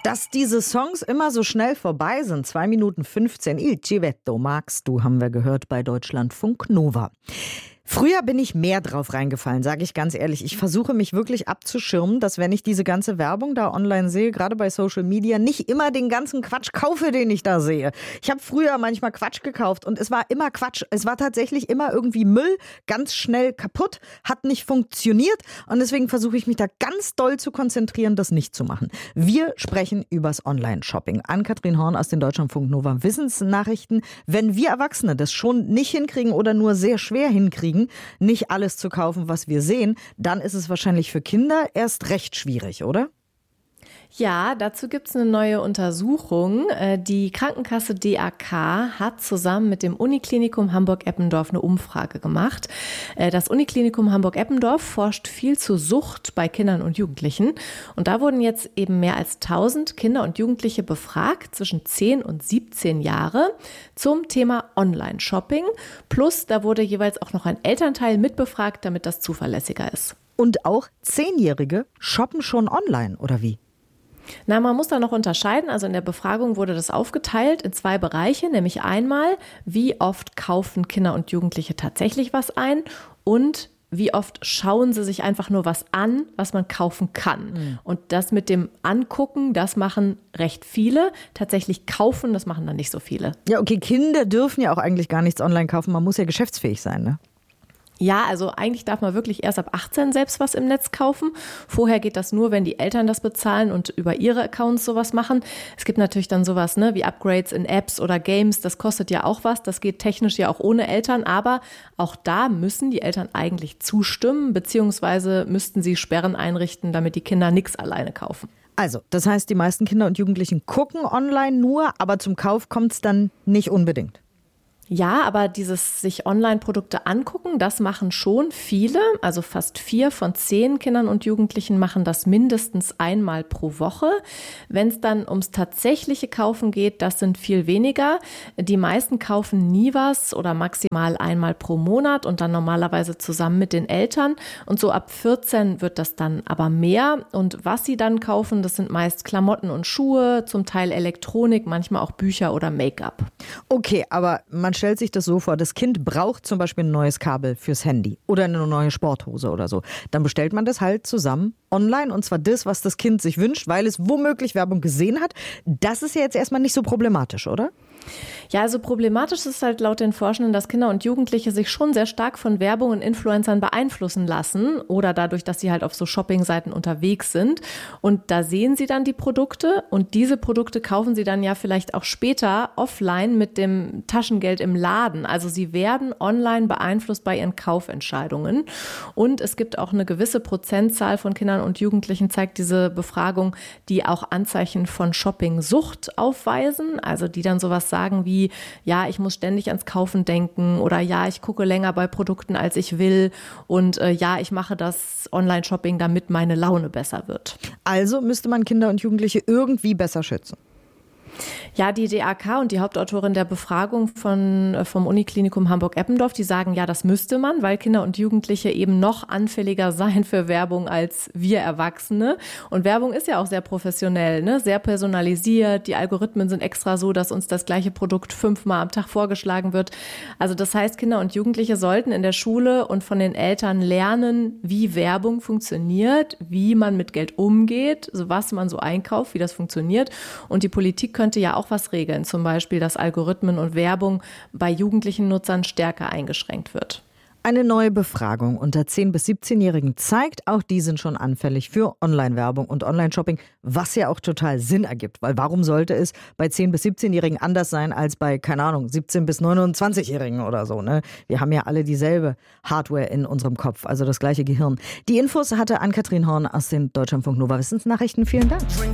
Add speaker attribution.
Speaker 1: Dass diese Songs immer so schnell vorbei sind, 2 Minuten 15, Il Civetto magst du, haben wir gehört bei Deutschlandfunk Nova. Früher bin ich mehr drauf reingefallen, sage ich ganz ehrlich. Ich versuche mich wirklich abzuschirmen, dass wenn ich diese ganze Werbung da online sehe, gerade bei Social Media, nicht immer den ganzen Quatsch kaufe, den ich da sehe. Ich habe früher manchmal Quatsch gekauft und es war immer Quatsch. Es war tatsächlich immer irgendwie Müll, ganz schnell kaputt, hat nicht funktioniert und deswegen versuche ich mich da ganz doll zu konzentrieren, das nicht zu machen. Wir sprechen übers Online-Shopping. Ann-Kathrin Horn aus den Deutschlandfunk Nova Wissensnachrichten. Wenn wir Erwachsene das schon nicht hinkriegen oder nur sehr schwer hinkriegen, nicht alles zu kaufen, was wir sehen, dann ist es wahrscheinlich für Kinder erst recht schwierig, oder?
Speaker 2: Ja, dazu gibt es eine neue Untersuchung. Die Krankenkasse DAK hat zusammen mit dem Uniklinikum Hamburg-Eppendorf eine Umfrage gemacht. Das Uniklinikum Hamburg-Eppendorf forscht viel zu Sucht bei Kindern und Jugendlichen. Und da wurden jetzt eben mehr als 1000 Kinder und Jugendliche befragt, zwischen 10 und 17 Jahre, zum Thema Online-Shopping. Plus, da wurde jeweils auch noch ein Elternteil mitbefragt, damit das zuverlässiger ist.
Speaker 1: Und auch 10-Jährige shoppen schon online, oder wie?
Speaker 2: Na, man muss da noch unterscheiden. Also in der Befragung wurde das aufgeteilt in 2 Bereiche, nämlich einmal, wie oft kaufen Kinder und Jugendliche tatsächlich was ein und wie oft schauen sie sich einfach nur was an, was man kaufen kann. Mhm. Und das mit dem Angucken, das machen recht viele. Tatsächlich kaufen, das machen dann nicht so viele.
Speaker 1: Ja, okay, Kinder dürfen ja auch eigentlich gar nichts online kaufen. Man muss ja geschäftsfähig sein, ne?
Speaker 2: Ja, also eigentlich darf man wirklich erst ab 18 selbst was im Netz kaufen. Vorher geht das nur, wenn die Eltern das bezahlen und über ihre Accounts sowas machen. Es gibt natürlich dann sowas, ne, wie Upgrades in Apps oder Games. Das kostet ja auch was. Das geht technisch ja auch ohne Eltern. Aber auch da müssen die Eltern eigentlich zustimmen, beziehungsweise müssten sie Sperren einrichten, damit die Kinder nichts alleine kaufen.
Speaker 1: Also, das heißt, die meisten Kinder und Jugendlichen gucken online nur, aber zum Kauf kommt es dann nicht unbedingt.
Speaker 2: Ja, aber dieses sich Online-Produkte angucken, das machen schon viele. Also fast 4 von 10 Kindern und Jugendlichen machen das mindestens einmal pro Woche. Wenn es dann ums tatsächliche Kaufen geht, das sind viel weniger. Die meisten kaufen nie was oder maximal einmal pro Monat und dann normalerweise zusammen mit den Eltern. Und so ab 14 wird das dann aber mehr. Und was sie dann kaufen, das sind meist Klamotten und Schuhe, zum Teil Elektronik, manchmal auch Bücher oder Make-up.
Speaker 1: Okay, aber man stellt sich das so vor, das Kind braucht zum Beispiel ein neues Kabel fürs Handy oder eine neue Sporthose oder so. Dann bestellt man das halt zusammen online und zwar das, was das Kind sich wünscht, weil es womöglich Werbung gesehen hat. Das ist ja jetzt erstmal nicht so problematisch, oder?
Speaker 2: Ja, also problematisch ist halt laut den Forschenden, dass Kinder und Jugendliche sich schon sehr stark von Werbung und Influencern beeinflussen lassen oder dadurch, dass sie halt auf so Shoppingseiten unterwegs sind. Und da sehen sie dann die Produkte und diese Produkte kaufen sie dann ja vielleicht auch später offline mit dem Taschengeld im Laden. Also sie werden online beeinflusst bei ihren Kaufentscheidungen. Und es gibt auch eine gewisse Prozentzahl von Kindern und Jugendlichen, zeigt diese Befragung, die auch Anzeichen von Shoppingsucht aufweisen. Also die dann sowas sagen wie, ja, ich muss ständig ans Kaufen denken oder ja, ich gucke länger bei Produkten, als ich will und ja, ich mache das Online-Shopping, damit meine Laune besser wird.
Speaker 1: Also müsste man Kinder und Jugendliche irgendwie besser schützen.
Speaker 2: Ja, die DAK und die Hauptautorin der Befragung vom Uniklinikum Hamburg-Eppendorf, die sagen, ja, das müsste man, weil Kinder und Jugendliche eben noch anfälliger seien für Werbung als wir Erwachsene. Und Werbung ist ja auch sehr professionell, ne? Sehr personalisiert. Die Algorithmen sind extra so, dass uns das gleiche Produkt 5-mal am Tag vorgeschlagen wird. Also das heißt, Kinder und Jugendliche sollten in der Schule und von den Eltern lernen, wie Werbung funktioniert, wie man mit Geld umgeht, also was man so einkauft, wie das funktioniert. Und die Politik könnte ja auch was regeln, zum Beispiel, dass Algorithmen und Werbung bei jugendlichen Nutzern stärker eingeschränkt wird.
Speaker 1: Eine neue Befragung unter 10- bis 17-Jährigen zeigt, auch die sind schon anfällig für Online-Werbung und Online-Shopping, was ja auch total Sinn ergibt. Weil warum sollte es bei 10- bis 17-Jährigen anders sein als bei, keine Ahnung, 17- bis 29-Jährigen oder so, ne? Wir haben ja alle dieselbe Hardware in unserem Kopf, also das gleiche Gehirn. Die Infos hatte Ann-Kathrin Horn aus den Deutschlandfunk Nova Wissensnachrichten. Vielen Dank.